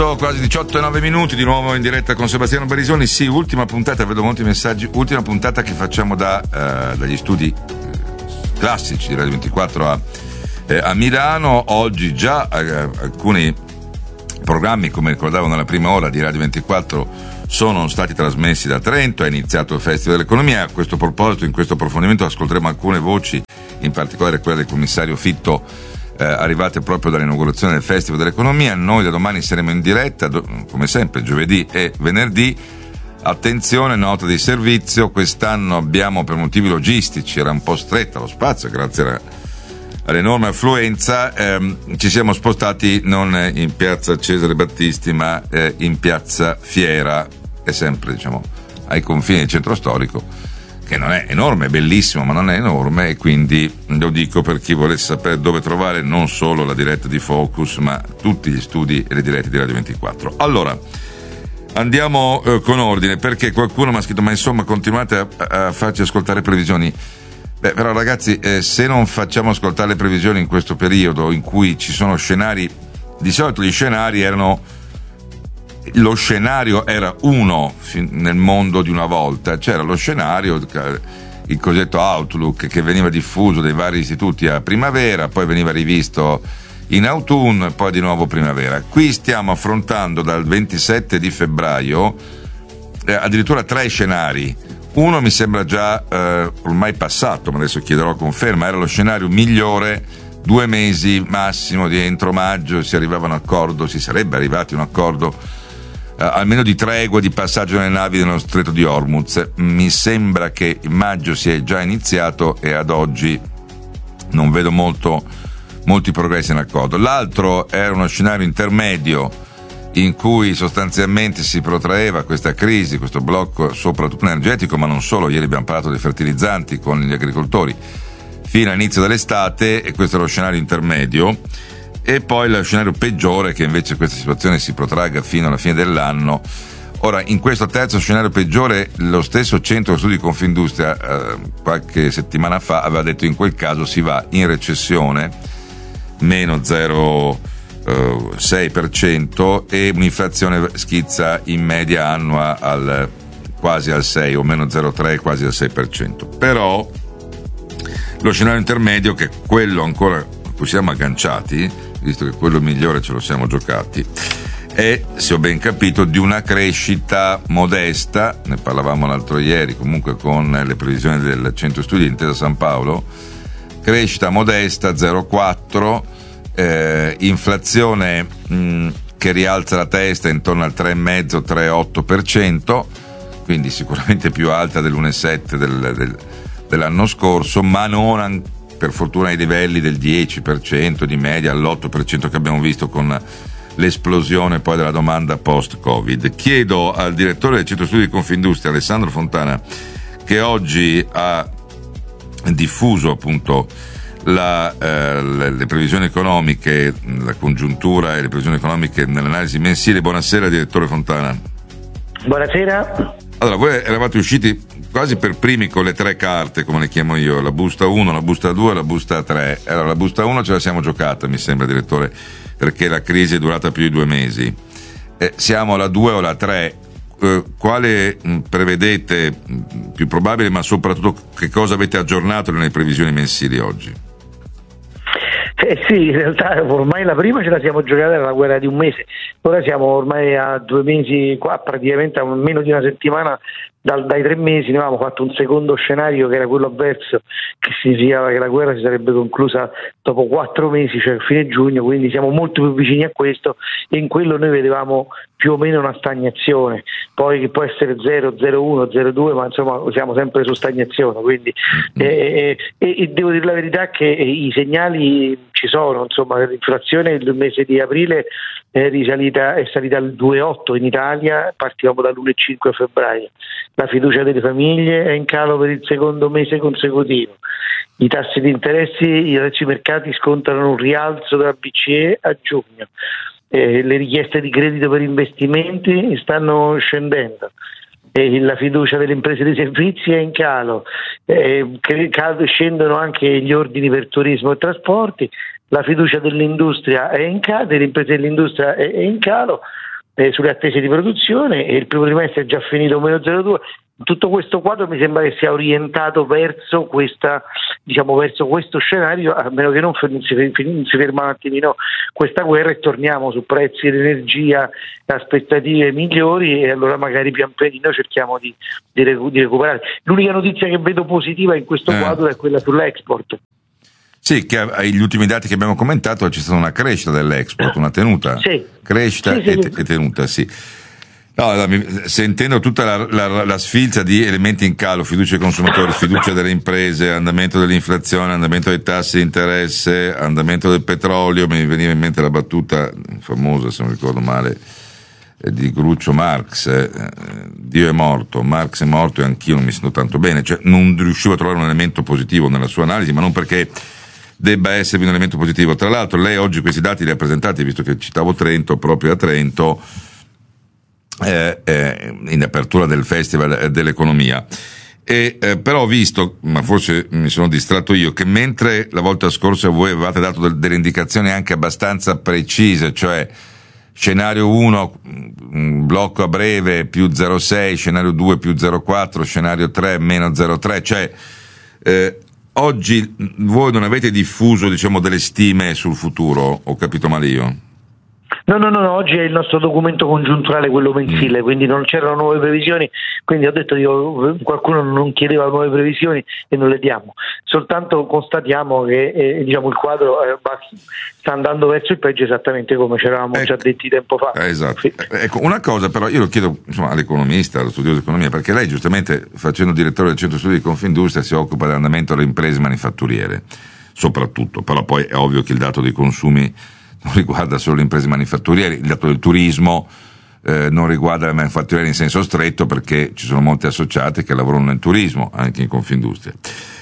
agosto, quasi 18:09, di nuovo in diretta con Sebastiano Barisoni. Sì, ultima puntata, vedo molti messaggi, ultima puntata che facciamo dagli studi classici di Radio 24 a Milano. Oggi già alcuni programmi, come ricordavo nella prima ora di Radio 24, sono stati trasmessi da Trento. È iniziato il Festival dell'Economia. A questo proposito, in questo approfondimento ascolteremo alcune voci, in particolare quella del commissario Fitto, arrivate proprio dall'inaugurazione del Festival dell'Economia. Noi da domani saremo in diretta, come sempre, giovedì e venerdì. Attenzione, nota di servizio: quest'anno abbiamo, per motivi logistici, era un po' stretta lo spazio grazie all'enorme affluenza, ci siamo spostati non in piazza Cesare Battisti ma in piazza Fiera, è sempre, diciamo, ai confini del centro storico, che non è enorme, è bellissimo ma non è enorme, e quindi lo dico per chi volesse sapere dove trovare non solo la diretta di Focus ma tutti gli studi e le dirette di Radio 24. Allora, andiamo con ordine, perché qualcuno mi ha scritto: ma insomma continuate a farci ascoltare previsioni. Beh, però ragazzi, se non facciamo ascoltare le previsioni in questo periodo in cui ci sono scenari, di solito gli scenari lo scenario era uno nel mondo di una volta, c'era lo scenario, il cosiddetto Outlook, che veniva diffuso dai vari istituti a primavera, poi veniva rivisto in autunno e poi di nuovo primavera. Qui stiamo affrontando dal 27 di febbraio addirittura 3 scenari. Uno mi sembra già ormai passato, ma adesso chiederò conferma. Era lo scenario migliore: 2 mesi massimo, di entro maggio si sarebbe arrivati a un accordo almeno di tregua, di passaggio nelle navi nello stretto di Hormuz. Mi sembra che in maggio si è già iniziato e ad oggi non vedo molti progressi nell'accordo. L'altro era uno scenario intermedio in cui sostanzialmente si protraeva questa crisi, questo blocco soprattutto energetico, ma non solo. Ieri abbiamo parlato dei fertilizzanti con gli agricoltori, fino all'inizio dell'estate, e questo è lo scenario intermedio. E poi lo scenario peggiore, che invece questa situazione si protragga fino alla fine dell'anno. Ora, in questo terzo scenario peggiore, lo stesso centro studi di Confindustria qualche settimana fa aveva detto: in quel caso si va in recessione, meno 0,6%, e un'inflazione schizza in media annua quasi al 6, o meno 0,3, quasi al 6%. Però lo scenario intermedio, che è quello ancora a cui siamo agganciati, visto che quello migliore ce lo siamo giocati, è, se ho ben capito, di una crescita modesta. Ne parlavamo l'altro ieri comunque con le previsioni del centro studi Intesa San Paolo. Crescita modesta, 0,4%, inflazione che rialza la testa intorno al 3,5-3,8%, quindi sicuramente più alta dell'1,7 dell'anno scorso, ma non per fortuna ai livelli del 10% di media, all'8% che abbiamo visto con l'esplosione poi della domanda post-Covid. Chiedo al direttore del centro studi di Confindustria, Alessandro Fontana, che oggi ha diffuso appunto le previsioni economiche, la congiuntura e le previsioni economiche nell'analisi mensile. Buonasera direttore Fontana. Buonasera. Allora, voi eravate usciti quasi per primi con le 3 carte, come le chiamo io, la busta 1, la busta 2 e la busta 3. Allora, la busta 1 ce la siamo giocata, mi sembra, direttore, perché la crisi è durata più di 2 mesi. Siamo alla 2 o alla 3? Quale prevedete più probabile, ma soprattutto che cosa avete aggiornato nelle previsioni mensili oggi? Sì, in realtà ormai la prima ce la siamo giocata, era la guerra di 1 mese, ora siamo ormai a 2 mesi, qua praticamente a meno di una settimana dai 3 mesi. Noi avevamo fatto un secondo scenario che era quello avverso, che significava che la guerra si sarebbe conclusa dopo 4 mesi, cioè a fine giugno, quindi siamo molto più vicini a questo, e in quello noi vedevamo più o meno una stagnazione, poi che può essere 0, 0,1, 0,2, ma insomma siamo sempre su stagnazione, quindi e devo dire la verità che i segnali ci sono, insomma l'inflazione il mese di aprile è salita al 2,8 in Italia, partivamo dall'1,5 a febbraio. La fiducia delle famiglie è in calo per il secondo mese consecutivo. I tassi di interessi, i mercati scontano un rialzo della BCE a giugno. Le richieste di credito per investimenti stanno scendendo. La fiducia delle imprese dei servizi è in calo. Scendono anche gli ordini per turismo e trasporti. La fiducia dell'industria è in calo, delle imprese dell'industria è in calo. sulle attese di produzione, e il primo trimestre è già finito meno 0,2. Tutto questo quadro mi sembra che sia orientato verso verso questo scenario, a meno che non si ferma un attimino questa guerra e torniamo su prezzi dell'energia, aspettative migliori, e allora magari pian pianino cerchiamo di recuperare. L'unica notizia che vedo positiva in questo quadro è quella sull'export. Sì, che agli ultimi dati che abbiamo commentato c'è stata una crescita dell'export, una tenuta, crescita e tenuta, sì. No, sentendo tutta la sfilza di elementi in calo, fiducia dei consumatori, fiducia delle imprese, andamento dell'inflazione, andamento dei tassi di interesse, andamento del petrolio, mi veniva in mente la battuta famosa, se non ricordo male, di Groucho Marx, Dio è morto, Marx è morto e anch'io non mi sento tanto bene, cioè non riuscivo a trovare un elemento positivo nella sua analisi, ma non perché debba esservi un elemento positivo. Tra l'altro lei oggi questi dati li ha presentati, visto che citavo Trento, proprio a Trento, in apertura del Festival dell'Economia, però ho visto, ma forse mi sono distratto io, che mentre la volta scorsa voi avevate dato delle indicazioni anche abbastanza precise, cioè scenario 1 blocco a breve più 0,6, scenario 2 più 0,4, scenario 3 meno 0,3, cioè oggi voi non avete diffuso, diciamo, delle stime sul futuro, ho capito male io? No, oggi è il nostro documento congiunturale, quello mensile, quindi non c'erano nuove previsioni, quindi ho detto qualcuno non chiedeva nuove previsioni e non le diamo, soltanto constatiamo che il quadro sta andando verso il peggio, esattamente come ci eravamo già detti tempo fa. Esatto. Sì. Ecco, una cosa però io lo chiedo all'economista, allo studioso di economia, perché lei giustamente, facendo direttore del centro studi di Confindustria, si occupa dell'andamento delle imprese manifatturiere soprattutto, però poi è ovvio che il dato dei consumi non riguarda solo le imprese manifatturiere, il dato del turismo non riguarda le manifatturiere in senso stretto, perché ci sono molte associate che lavorano nel turismo, anche in Confindustria.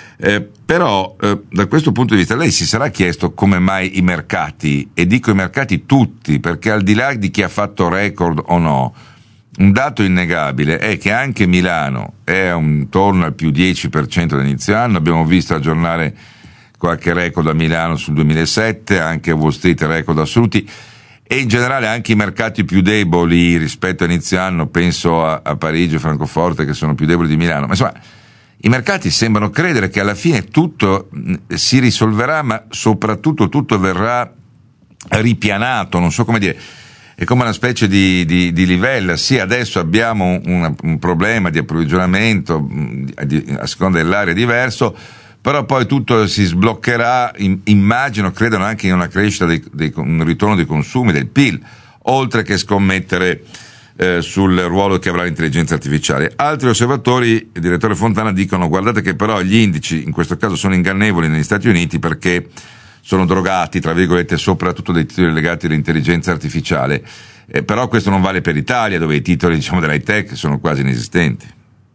Però da questo punto di vista lei si sarà chiesto come mai i mercati, e dico i mercati tutti, perché al di là di chi ha fatto record o no, un dato innegabile è che anche Milano è intorno al più 10% dall'inizio anno, abbiamo visto aggiornare qualche record a Milano sul 2007, anche a Wall Street record assoluti, e in generale anche i mercati più deboli rispetto a inizio anno, penso a Parigi e Francoforte, che sono più deboli di Milano, ma insomma i mercati sembrano credere che alla fine tutto si risolverà, ma soprattutto tutto verrà ripianato, non so come dire, è come una specie di livella. Sì, adesso abbiamo un problema di approvvigionamento a seconda dell'area diverso, però poi tutto si sbloccherà, immagino, credono anche in una crescita un ritorno dei consumi, del PIL, oltre che scommettere sul ruolo che avrà l'intelligenza artificiale. Altri osservatori, il direttore Fontana, dicono: guardate che però gli indici in questo caso sono ingannevoli negli Stati Uniti, perché sono drogati, tra virgolette, soprattutto dei titoli legati all'intelligenza artificiale, però questo non vale per l'Italia, dove i titoli, diciamo, dell'high tech sono quasi inesistenti.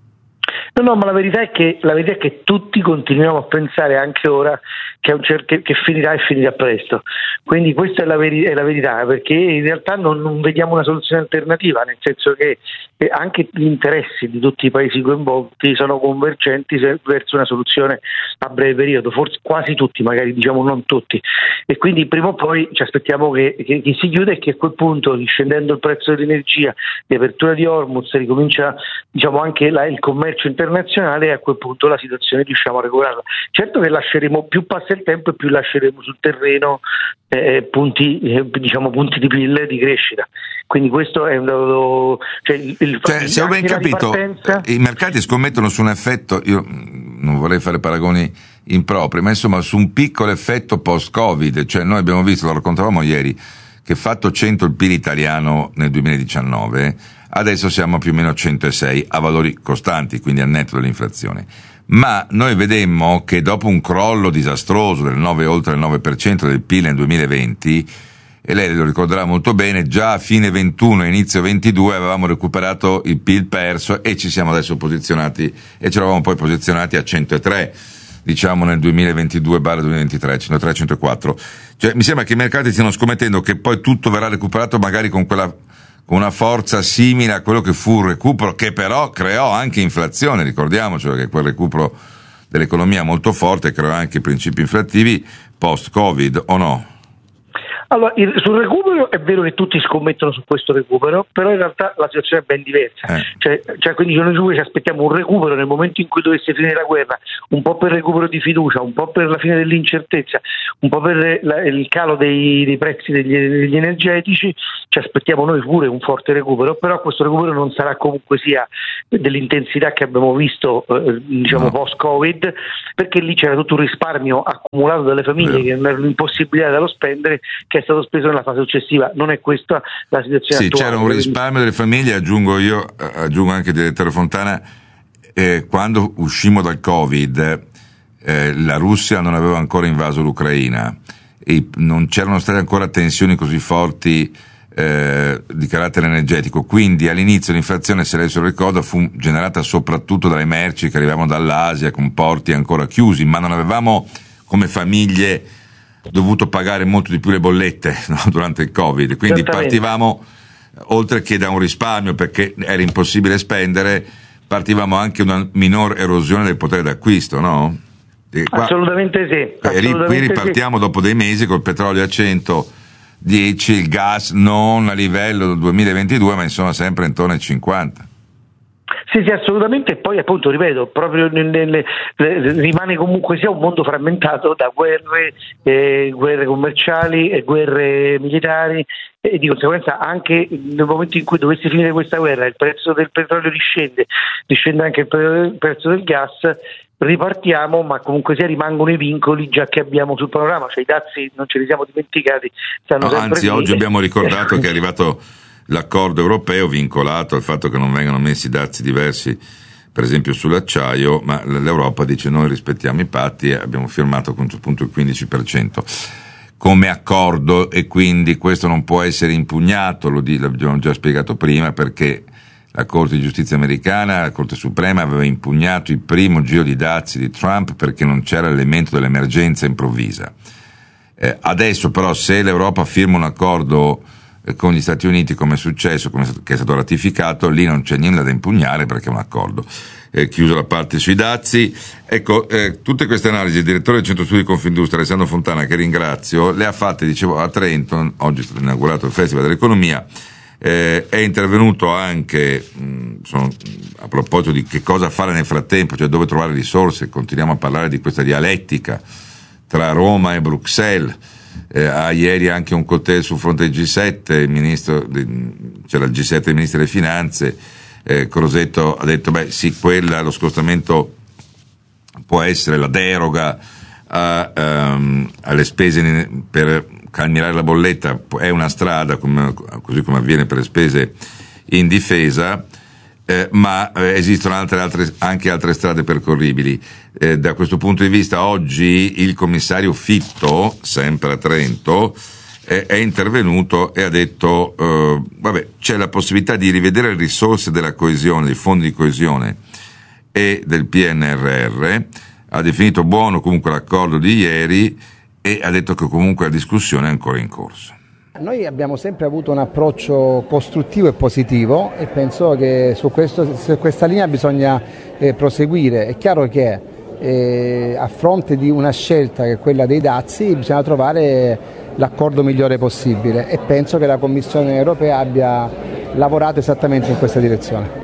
No, ma la verità è che tutti continuiamo a pensare anche ora che finirà presto. Quindi questa è la verità, perché in realtà non vediamo una soluzione alternativa, nel senso che anche gli interessi di tutti i paesi coinvolti sono convergenti verso una soluzione a breve periodo, forse quasi tutti, magari diciamo non tutti, e quindi prima o poi ci aspettiamo che si chiuda, e che a quel punto, riscendendo il prezzo dell'energia, di apertura di Hormuz, ricomincia, diciamo, anche il commercio internazionale, e a quel punto la situazione riusciamo a regolarla. Certo che lasceremo, più passa il tempo e più lasceremo sul terreno punti di PIL di crescita. Quindi questo è un dato, se ho ben capito, i mercati scommettono su un effetto, io non vorrei fare paragoni impropri, ma insomma su un piccolo effetto post-Covid, cioè noi abbiamo visto, lo raccontavamo ieri, che fatto 100 il PIL italiano nel 2019, adesso siamo a più o meno 106 a valori costanti, quindi al netto dell'inflazione. Ma noi vedemmo che dopo un crollo disastroso oltre il 9% del PIL nel 2020, e lei lo ricorderà molto bene, già a fine 21 e inizio 22 avevamo recuperato il PIL perso, e ci siamo adesso posizionati, e ci eravamo poi posizionati a 103, diciamo nel 2022/2023, 103-104. Cioè, mi sembra che i mercati stiano scommettendo che poi tutto verrà recuperato magari con una forza simile a quello che fu il recupero, che però creò anche inflazione, ricordiamocelo che quel recupero dell'economia molto forte creò anche i principi inflattivi post-Covid, o no? Allora, sul recupero è vero che tutti scommettono su questo recupero, però in realtà la situazione è ben diversa. Cioè, quindi noi ci aspettiamo un recupero nel momento in cui dovesse finire la guerra, un po' per recupero di fiducia, un po' per la fine dell'incertezza, un po' per il calo dei prezzi degli energetici. Ci aspettiamo noi pure un forte recupero, però questo recupero non sarà comunque sia dell'intensità che abbiamo visto post-Covid, perché lì c'era tutto un risparmio accumulato dalle famiglie che non erano impossibilitate dallo spendere, che è stato speso nella fase successiva. Non è questa la situazione attuale. C'era un risparmio delle famiglie, aggiungo anche il direttore Fontana, quando uscimmo dal Covid la Russia non aveva ancora invaso l'Ucraina e non c'erano state ancora tensioni così forti di carattere energetico, quindi all'inizio l'inflazione, se lei se lo ricorda, fu generata soprattutto dalle merci che arrivavano dall'Asia con porti ancora chiusi, ma non avevamo come famiglie dovuto pagare molto di più le bollette, no? Durante il Covid, quindi partivamo, oltre che da un risparmio perché era impossibile spendere, partivamo anche da una minor erosione del potere d'acquisto, no? Assolutamente sì. Qui ripartiamo dopo dei mesi col petrolio a 110, il gas non a livello del 2022 ma insomma sempre intorno ai 50. Sì, assolutamente, e poi appunto, ripeto, proprio rimane comunque sia un mondo frammentato da guerre commerciali e guerre militari, e di conseguenza anche nel momento in cui dovesse finire questa guerra il prezzo del petrolio discende anche il prezzo del gas, ripartiamo, ma comunque sia rimangono i vincoli già che abbiamo sul programma, cioè i dazi non ce li siamo dimenticati, anzi oggi abbiamo ricordato che è arrivato l'accordo europeo vincolato al fatto che non vengano messi dazi diversi, per esempio sull'acciaio, ma l'Europa dice noi rispettiamo i patti e abbiamo firmato a questo punto il 15% come accordo, e quindi questo non può essere impugnato, l'abbiamo già spiegato prima, perché la Corte di Giustizia americana, la Corte Suprema, aveva impugnato il primo giro di dazi di Trump perché non c'era l'elemento dell'emergenza improvvisa. Adesso però, se l'Europa firma un accordo con gli Stati Uniti, come è successo, che è stato ratificato, lì non c'è niente da impugnare perché è un accordo. Chiusa la parte sui dazi. Ecco, tutte queste analisi il direttore del Centro Studi Confindustria, Alessandro Fontana, che ringrazio, le ha fatte, dicevo, a Trento. Oggi è stato inaugurato il Festival dell'Economia. È intervenuto anche a proposito di che cosa fare nel frattempo, cioè dove trovare risorse. Continuiamo a parlare di questa dialettica tra Roma e Bruxelles. Ieri anche un cocktail sul fronte del G7, c'era il G7 dei ministri delle finanze, Crosetto ha detto sì, lo scostamento può essere la deroga alle spese per calmierare la bolletta, è una strada, così come avviene per le spese in difesa, ma esistono anche altre strade percorribili. Da questo punto di vista oggi il commissario Fitto, sempre a Trento, è intervenuto e ha detto c'è la possibilità di rivedere le risorse della coesione, dei fondi di coesione e del PNRR, ha definito buono comunque l'accordo di ieri e ha detto che comunque la discussione è ancora in corso. Noi abbiamo sempre avuto un approccio costruttivo e positivo e penso che su questa linea bisogna proseguire. È chiaro che a fronte di una scelta che è quella dei dazi bisogna trovare l'accordo migliore possibile e penso che la Commissione europea abbia lavorato esattamente in questa direzione.